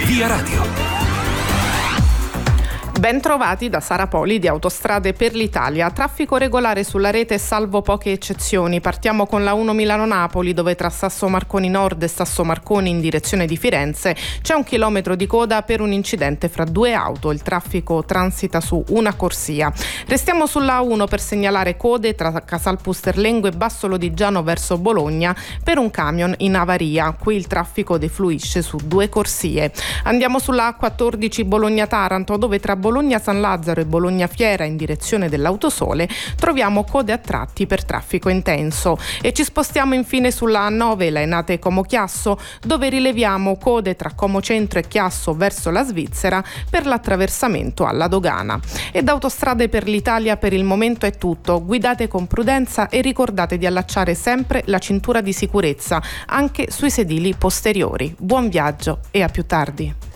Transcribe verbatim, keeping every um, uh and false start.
Via Radio. Ben trovati da Sara Poli di Autostrade per l'Italia. Traffico regolare sulla rete salvo poche eccezioni. Partiamo con la uno Milano-Napoli, dove tra Sasso Marconi Nord e Sasso Marconi in direzione di Firenze c'è un chilometro di coda per un incidente fra due auto. Il traffico transita su una corsia. Restiamo sulla A uno per segnalare code tra Casalpusterlengo e Bassolo-Digiano verso Bologna per un camion in avaria. Qui il traffico defluisce su due corsie. Andiamo sulla A quattordici Bologna-Taranto, dove tra Bologna San Lazzaro e Bologna Fiera in direzione dell'Autosole troviamo code a tratti per traffico intenso. E ci spostiamo infine sulla A nove Laenate Como Chiasso, dove rileviamo code tra Como Centro e Chiasso verso la Svizzera per l'attraversamento alla dogana. E da Autostrade per l'Italia per il momento è tutto. Guidate con prudenza e ricordate di allacciare sempre la cintura di sicurezza anche sui sedili posteriori. Buon viaggio e a più tardi.